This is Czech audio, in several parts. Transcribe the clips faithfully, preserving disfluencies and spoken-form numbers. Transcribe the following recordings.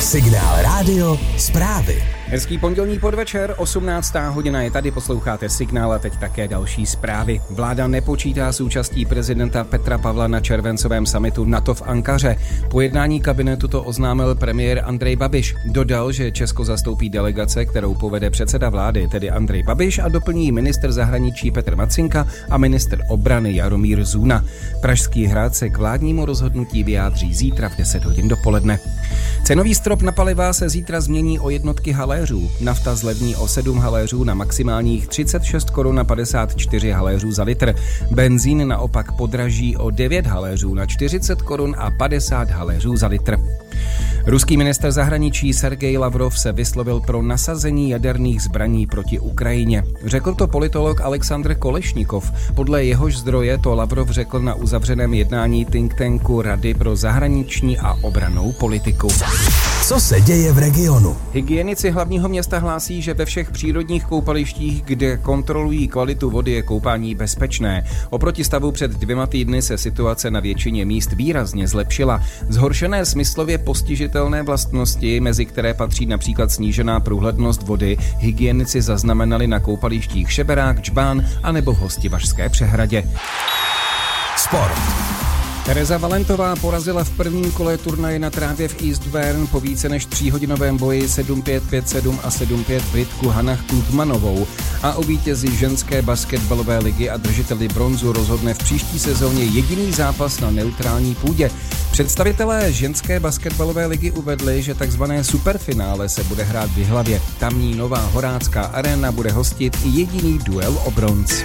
Signál Rádio zprávy. Hezký pondělní podvečer, osmnáctá hodina je tady, posloucháte Signál a teď také další zprávy. Vláda nepočítá s účastí prezidenta Petra Pavla na červencovém summitu NATO v Ankaře. Po jednání kabinetu to oznámil premiér Andrej Babiš. Dodal, že Česko zastoupí delegace, kterou povede předseda vlády, tedy Andrej Babiš, a doplní ministr zahraničí Petr Macinka a ministr obrany Jaromír Zuna. Pražský hrad se k vládnímu rozhodnutí vyjádří zítra v deset hodin dopoledne. Cenový strop na paliva se zítra změní o jednotky haléřů. Nafta zlevní o sedm haléřů na maximálních třicet šest korun a padesát čtyři haléřů za litr. Benzín naopak podraží o devět haléřů na čtyřicet korun a padesát haléřů za litr. Ruský ministr zahraničí Sergej Lavrov se vyslovil pro nasazení jaderných zbraní proti Ukrajině. Řekl to politolog Aleksandr Kolešnikov. Podle jehož zdroje to Lavrov řekl na uzavřeném jednání think tanku Rady pro zahraniční a obrannou politiku. Co se děje v regionu? Hygienici hlavního města hlásí, že ve všech přírodních koupalištích, kde kontrolují kvalitu vody, je koupání bezpečné. Oproti stavu před dvěma týdny se situace na většině míst výrazně zlepšila. Zhoršené smyslově postižitelné vlastnosti, mezi které patří například snížená průhlednost vody, hygienici zaznamenali na koupalištích Šeberák, Džbán a nebo v Hostivařské přehradě. Sport. Tereza Valentová porazila v prvním kole turnaje na trávě v Eastbourne po více než tříhodinovém boji sedm pět, pět sedm a sedm pět Britku Hannah Gutmanovou a o vítězi ženské basketbalové ligy a držiteli bronzu rozhodne v příští sezóně jediný zápas na neutrální půdě. Představitelé ženské basketbalové ligy uvedli, že takzvané superfinále se bude hrát v Jihlavě. Tamní Nová Horácká arena bude hostit i jediný duel o bronz.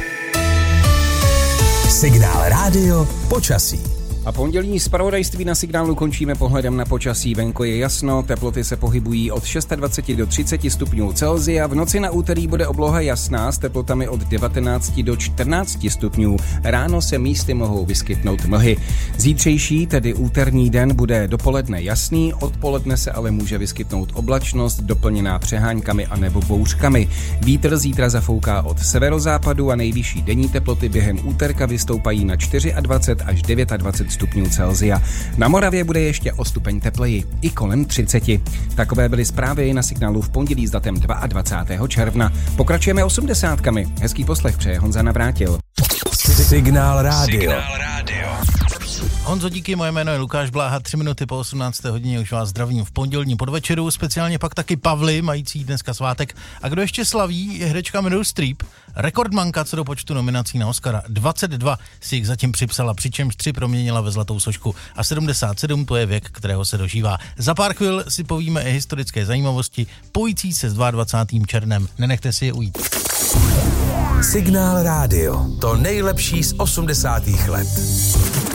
Signál Rádio počasí. A pondělní zpravodajství na Signálu končíme pohledem na počasí. Venku je jasno, teploty se pohybují od dvacet šest do třiceti stupňů Celsia. V noci na úterý bude obloha jasná s teplotami od devatenácti do čtrnácti stupňů. Ráno se místy mohou vyskytnout mlhy. Zítřejší, tedy úterní den, bude dopoledne jasný, odpoledne se ale může vyskytnout oblačnost doplněná přeháňkami a nebo bouřkami. Vítr zítra zafouká od severozápadu a nejvyšší denní teploty během úterka vystoupají na dvacet čtyři až dvacet devět stupňů Celsia. Na Moravě bude ještě o stupeň tepleji, i kolem třiceti. Takové byly zprávy na Signálu v pondělí s datem dvacátého druhého června. Pokračujeme osmdesátkami. Hezký poslech přeje Honza Navrátil. Signál Rádio. Signál Rádio. Honzo, díky, moje jméno je Lukáš Bláha, tři minuty po osmnácté hodině už vás zdravím v pondělní podvečeru, speciálně pak taky Pavly, mající dneska svátek. A kdo ještě slaví, je herečka Meryl Streep, rekordmanka co do počtu nominací na Oscara. dvacet dva si jich zatím připsala, přičemž tři proměnila ve zlatou sošku a sedmdesát sedm to je věk, kterého se dožívá. Za pár chvil si povíme i historické zajímavosti pojící se s dvacátým druhým červnem. Nenechte si je ujít. Signál Rádio. To nejlepší z osmdesátých let.